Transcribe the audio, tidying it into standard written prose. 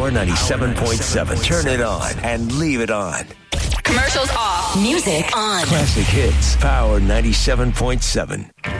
Power 97.7. Turn it on and leave it on. Commercials off. Music on. Classic hits. Power 97.7.